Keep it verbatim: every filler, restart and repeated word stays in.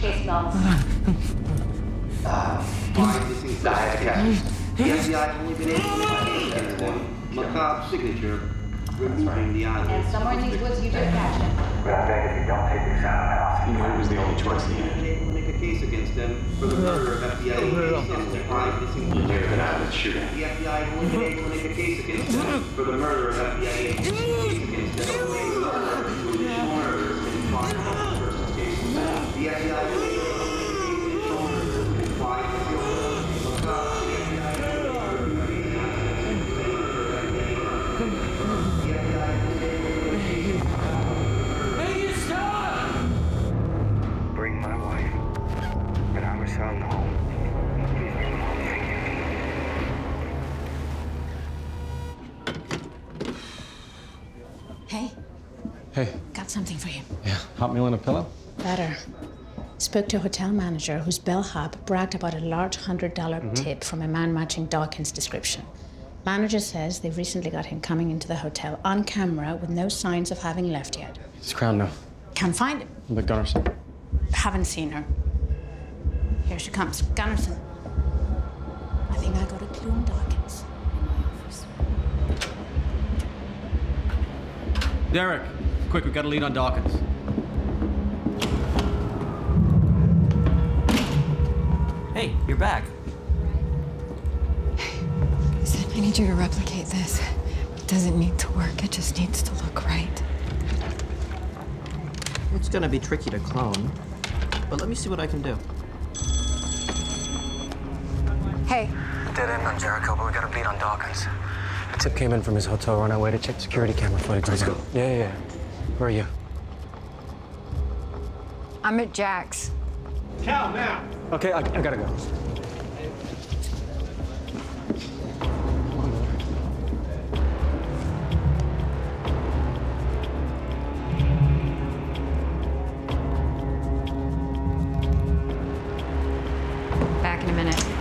Chase Mills. Uh, why this is the F B I only been able to locate against him. Macabre's signature, removing the island. And somewhere in these woods you just cached him. But I beg if you don't take this out of my house. You know, it was the only choice he had. Able to make a case against him for the murder of F B I agents and five missing You knew that I was shooting. The F B I only been able to make a case against him for the murder of F B I agents. Case against him for two additional murders in five person's cases. The F B I only been able to make a case additional murders in five missing Macabre. The F B I only been able to make a case Bring my wife, but I return home. Please bring home Hey, Hey, got something for you. yeah, hot meal and a pillow? Better. Spoke to a hotel manager whose bellhop bragged about a large hundred dollar Mm-hmm. tip from a man matching Dawkins' description. Manager says they've recently got him coming into the hotel on camera with no signs of having left yet. It's Crown now. Can't find him. The Gunnarsson. Haven't seen her. Here she comes. Gunnarsson. I think I got a clue on Dawkins. Derek, quick, we got a lead on Dawkins. Hey, you're back. Listen, I need you to replicate this. It doesn't need to work, it just needs to look right. It's gonna be tricky to clone, but let me see what I can do. Hey, Dead end on Jericho, but we got a beat on Dawkins. A tip came in from his hotel. We're on our way to check security camera footage. Let's go. Yeah, yeah, yeah. Where are you? I'm at Jack's. Cal, now! Okay, I, I gotta go. Back in a minute.